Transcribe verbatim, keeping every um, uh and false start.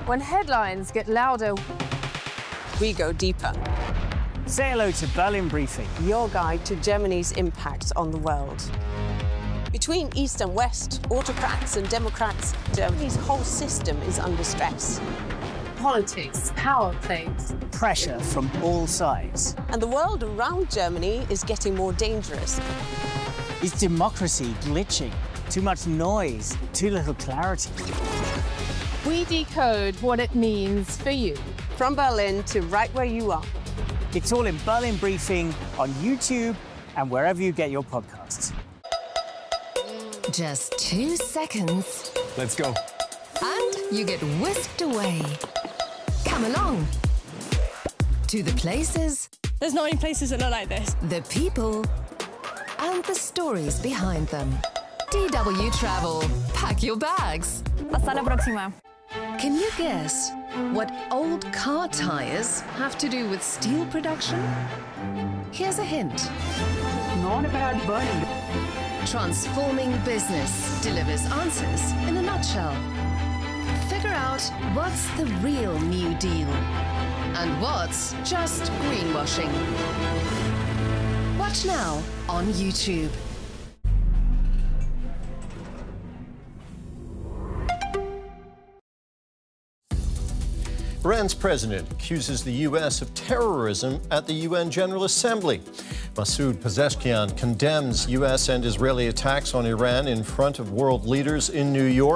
When headlines get louder, we go deeper. Say hello to Berlin Briefing, your guide to Germany's impact on the world. Between East and West, autocrats and democrats, Germany's whole system is under stress. Politics, power plays, pressure from all sides. And the world around Germany is getting more dangerous. Is democracy glitching? Too much noise, too little clarity. We decode what it means for you. From Berlin to right where you are. It's all in Berlin Briefing on YouTube and wherever you get your podcasts. Just two seconds. Let's go. And you get whisked away. Come along. To the places. There's not any places that look like this. The people. And the stories behind them. D W Travel. Pack your bags. Hasta la próxima. Can you guess what old car tires have to do with steel production? Here's a hint. Not about burning. Transforming business delivers answers in a nutshell. Figure out what's the real New Deal and what's just greenwashing. Watch now on YouTube. Iran's president accuses the U S of terrorism at the U N General Assembly. Masoud Pezeshkian condemns U S and Israeli attacks on Iran in front of world leaders in New York.